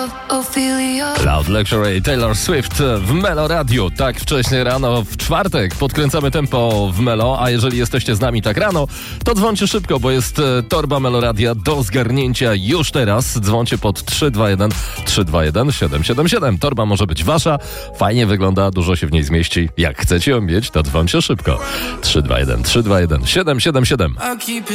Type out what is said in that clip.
Loud Luxury, Taylor Swift w Melo Radio. Tak wcześnie rano w czwartek podkręcamy tempo w Melo, a jeżeli jesteście z nami tak rano, to dzwońcie szybko, bo jest torba Melo Radia do zgarnięcia już teraz. Dzwońcie pod 321 777. Torba może być wasza, fajnie wygląda, dużo się w niej zmieści. Jak chcecie ją mieć, to dzwońcie szybko. 321 777.